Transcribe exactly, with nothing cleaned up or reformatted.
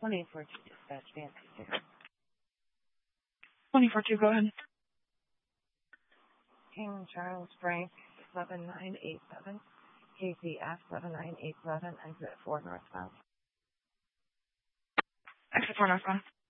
twenty-four two dispatch, Nancy Six. twenty-four two, go ahead. King Charles Frank, seven nine eight seven. K C F seven nine eight seven, exit four northbound. Exit four northbound.